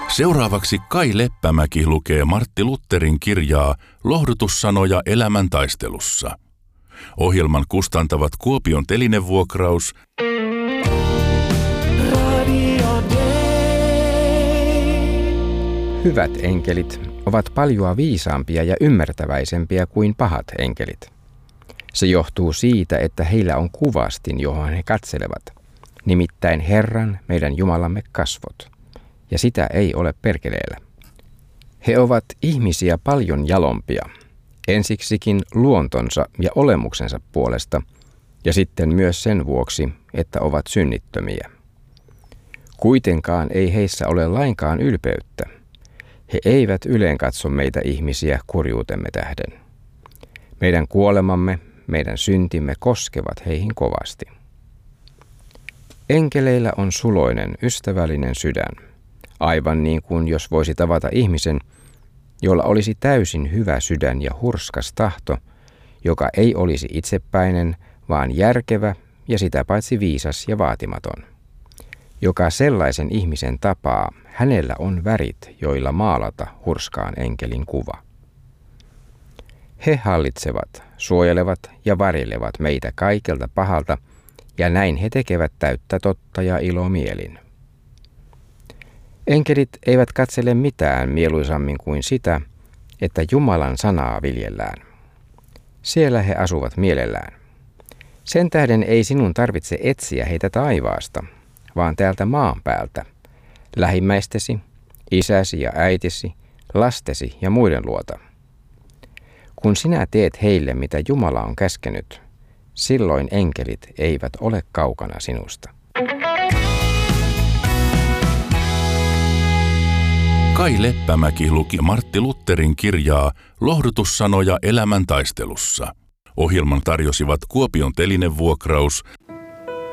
Seuraavaksi Kai Leppämäki lukee Martti Lutherin kirjaa Lohdutussanoja elämän taistelussa. Ohjelman kustantavat Kuopion telinevuokraus Hyvät enkelit ovat paljoa viisaampia ja ymmärtäväisempiä kuin pahat enkelit. Se johtuu siitä, että heillä on kuvastin, johon he katselevat, nimittäin Herran, meidän Jumalamme kasvot, ja sitä ei ole perkeleellä. He ovat ihmisiä paljon jalompia, ensiksikin luontonsa ja olemuksensa puolesta, ja sitten myös sen vuoksi, että ovat synnittömiä. Kuitenkaan ei heissä ole lainkaan ylpeyttä. He eivät yleen katso meitä ihmisiä kurjuutemme tähden. Meidän kuolemamme, meidän syntimme koskevat heihin kovasti. Enkeleillä on suloinen, ystävällinen sydän, aivan niin kuin jos voisi tavata ihmisen, jolla olisi täysin hyvä sydän ja hurskas tahto, joka ei olisi itsepäinen, vaan järkevä ja sitä paitsi viisas ja vaatimaton. Joka sellaisen ihmisen tapaa, hänellä on värit, joilla maalata hurskaan enkelin kuva. He hallitsevat, suojelevat ja varjelevat meitä kaikelta pahalta, ja näin he tekevät täyttä totta ja ilomielin. Enkelit eivät katsele mitään mieluisammin kuin sitä, että Jumalan sanaa viljellään. Siellä he asuvat mielellään. Sen tähden ei sinun tarvitse etsiä heitä taivaasta, vaan täältä maan päältä, lähimmäistesi, isäsi ja äitisi, lastesi ja muiden luota. Kun sinä teet heille, mitä Jumala on käskenyt, silloin enkelit eivät ole kaukana sinusta. Kai Leppämäki luki Martti Lutherin kirjaa Lohdutussanoja elämän taistelussa. Ohjelman tarjosivat Kuopion telinevuokraus